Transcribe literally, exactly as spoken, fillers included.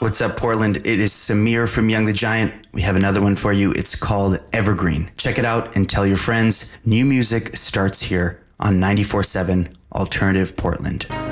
What's up, Portland? It is Samir from Young the Giant. We have another one for you. It's called Evergreen. Check it out and tell your friends. New music starts here on ninety-four point seven Alternative Portland.